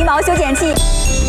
鼻毛修剪器。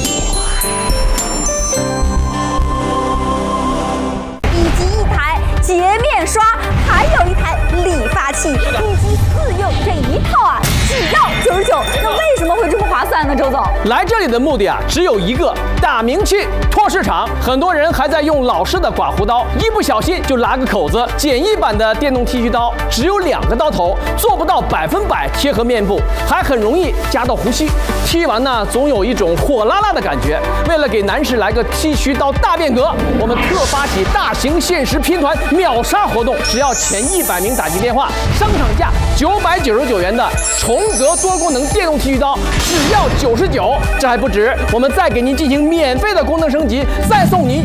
洁面刷，还有一台理发器，以及4用这一套啊，只要99。那为什么会这么划算呢？周总， 来这里的目的啊，只有一个，打名气、拓市场。很多人还在用老式的刮胡刀，一不小心就拉个口子。简易版的电动剃须刀只有2个刀头，做不到100%贴合面部，还很容易夹到胡须。剃完呢，总有一种火辣辣的感觉。为了给男士来个剃须刀大变革，我们特发起大型限时拼团秒杀活动，只要前100名打进电话，商场价999元的重格多功能电动剃须刀只要99。这还不止，我们再给您进行免费的功能升级，再送您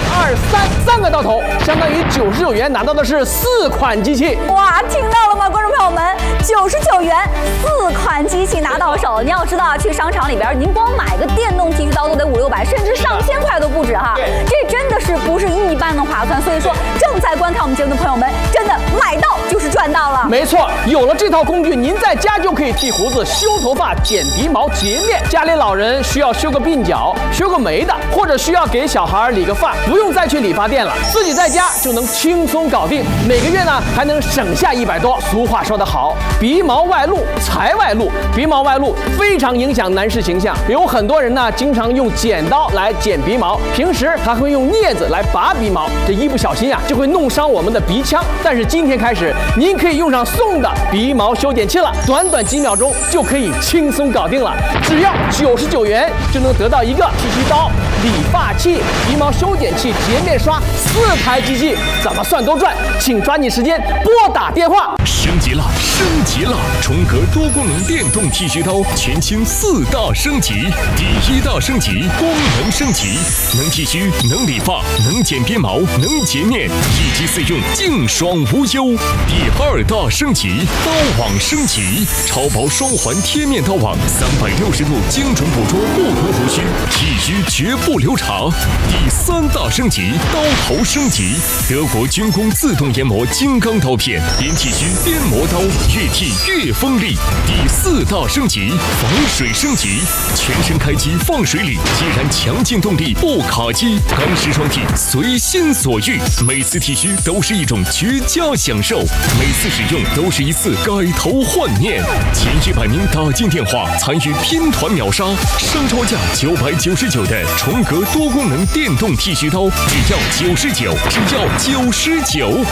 3个刀头，相当于99元拿到的是4款机器。 哇，听到了吗，观众朋友们？99元4款机器拿到手。你要知道啊，去商场里边，您光买个电动剃须刀都得500、600，甚至上千块都不止哈。这真的是不是一般的划算？所以说，正在观看我们节目的朋友们，真的买到就是赚到了。 没错，有了这套工具，您在家就可以剃胡子、修头发、剪鼻毛、洁面。家里老人需要修个鬓角、修个眉的，或者需要给小孩理个发，不用再去理发店了，自己在家就能轻松搞定。每个月呢还能省下100多。俗话说得好，鼻毛外露财外露，鼻毛外露非常影响男士形象。有很多人呢经常用剪刀来剪鼻毛，平时还会用镊子来拔鼻毛，这一不小心啊就会弄伤我们的鼻腔。但是今天开始，您可以用上送的鼻毛修剪器了，短短几秒钟就可以轻松搞定了，只要99元就能得到一个剃须刀、理发器、鼻毛修剪器、洁面刷4台机器，怎么算都赚。请抓紧时间拨打电话。 升级了，升级了！重格多功能电动剃须刀全新4大升级。第1大升级，功能升级，能剃须，能理发，能剪鼻毛，能洁面，一机4用，净爽无忧。第2大升级，刀网升级，超薄双环贴面刀网，360度精准捕捉不同胡须，剃须绝不留长。第3大升级，刀头升级，德国军工自动研磨金刚刀片，边剃须边磨刀，越剃越锋利。第4大升级，防水升级，全身开机放水里，既然强劲动力不卡机，钢丝双剃随心所欲，每次剃须都是一种绝佳享受，每次使用都是一次改头换面。前100名打进电话参与拼团秒杀，商超价999的重格多功能电动剃须刀只要99，只要99。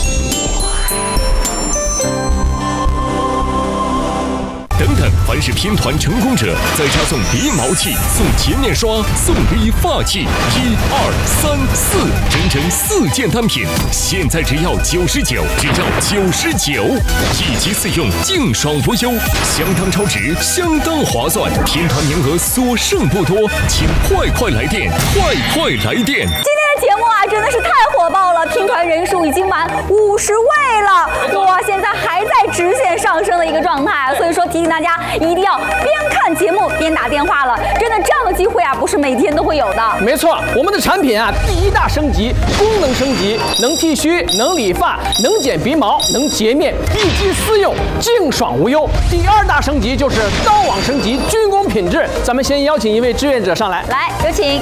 等等，凡是拼团成功者，再加送鼻毛器、送洁面刷、送理发器，1、2、3、4，整整4件单品，现在只要99，只要99，一机4用，净爽无忧，相当超值，相当划算。拼团名额所剩不多，请快来电，快来电！ 节目啊，真的是太火爆了，拼团人数已经满50位了，哇，现在还在直线上升的一个状态，所以说提醒大家一定要边看节目边打电话了，真的这样的机会啊，不是每天都会有的。 没错，我们的产品啊，第1大升级，功能升级，能剃须，能理发，能剪鼻毛，能洁面，一机4用，净爽无忧。第2大升级就是刀网升级，军工品质。咱们先邀请一位志愿者上来， 来，有请。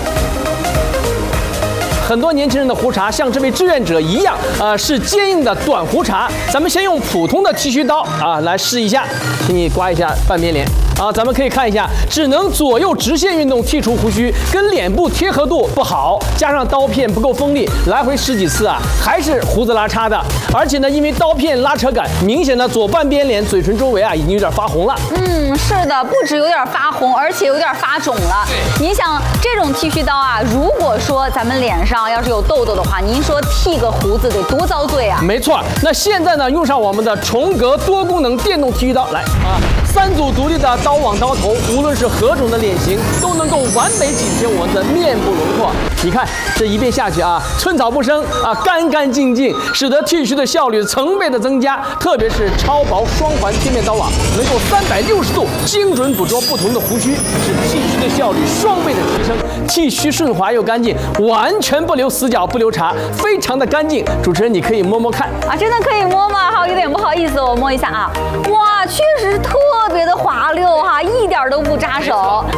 很多年轻人的胡茬像这位志愿者一样，是坚硬的短胡茬。咱们先用普通的剃须刀啊来试一下，请你刮一下半边脸啊，咱们可以看一下，只能左右直线运动剔除胡须，跟脸部贴合度不好，加上刀片不够锋利，来回10几次啊，还是胡子拉碴的。而且呢，因为刀片拉扯感，明显的左半边脸嘴唇周围啊已经有点发红了。 是的，不止有点发红，而且有点发肿了。你想这种剃须刀啊，如果说咱们脸上要是有痘痘的话，您说剃个胡子得多遭罪啊！ 没错，那现在呢，用上我们的重格多功能电动剃须刀，来啊，3组独立的刀网刀头，无论是何种的脸型，都能够完美紧贴我们的面部轮廓。你看这一遍下去啊，寸草不生啊，干干净净，使得剃须的效率成倍的增加。特别是超薄双环贴面刀网，能够360度精准捕捉不同的胡须，使剃须的效率双倍的提升，剃须顺滑又干净，完全不留死角不留茬，非常的干净。主持人，你可以摸摸看啊，真的可以摸吗？好，有点不好意思，我摸一下啊，哇，确实特别的滑溜哈，一点都不扎手。